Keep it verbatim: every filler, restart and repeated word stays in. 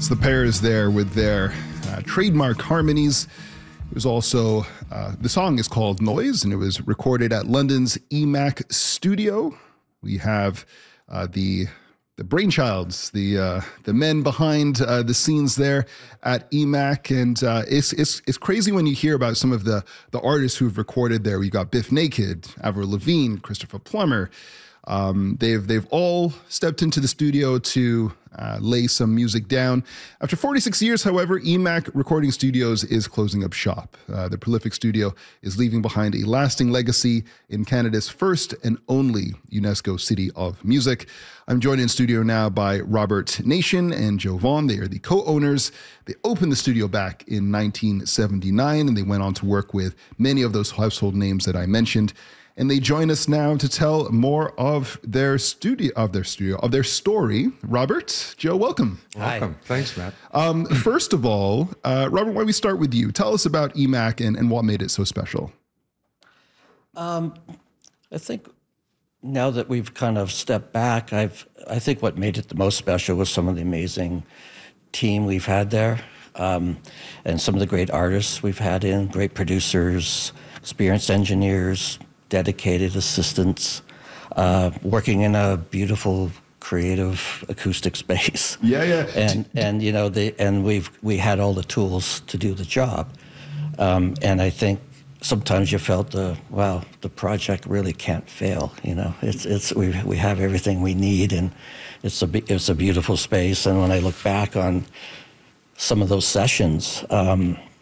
It's the Pairs there with their uh, trademark harmonies. It was also, uh, the song is called Noise, and it was recorded at London's E M A C studio. We have uh, the the brainchilds, the uh, the men behind uh, the scenes there at E M A C, and uh, it's it's it's crazy when you hear about some of the the artists who've recorded there. We got Biff Naked, Avril Lavigne, Christopher Plummer. Um, they've they've all stepped into the studio to uh, lay some music down. After forty-six years, however, E M A C Recording Studios is closing up shop. Uh, the prolific studio is leaving behind a lasting legacy in Canada's first and only UNESCO City of Music. I'm joined in studio now by Robert Nation and Joe Vaughn. They are the co-owners. They opened the studio back in nineteen seventy-nine, and they went on to work with many of those household names that I mentioned. And they join us now to tell more of their studio, of their studio, of their story. Robert, Joe, welcome. Hi. Welcome. Thanks, Matt. Um, first of all, uh, Robert, why don't we start with you? Tell us about E M A C and, and what made it so special. Um, I think now that we've kind of stepped back, I've I think what made it the most special was some of the amazing team we've had there, um, and some of the great artists we've had in, great producers, experienced engineers, dedicated assistants, uh, working in a beautiful, creative acoustic space. Yeah, yeah. And and you know the and we've we had all the tools to do the job, um, and I think sometimes you felt the wow the project really can't fail. You know, it's it's we we have everything we need, and it's a it's a beautiful space. And when I look back on some of those sessions, um,